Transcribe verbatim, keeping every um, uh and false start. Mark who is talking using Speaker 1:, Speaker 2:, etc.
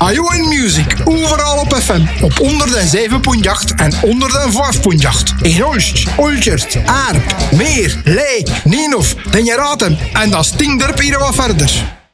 Speaker 1: Radio en Music, overal op F M. Op honderdzeven komma acht en honderdvijf komma acht. In Olst, Oltjert, Aarp, Meer, Lee, Nienhof, Den je raadt hem. En dat stinkt er hier wat verder.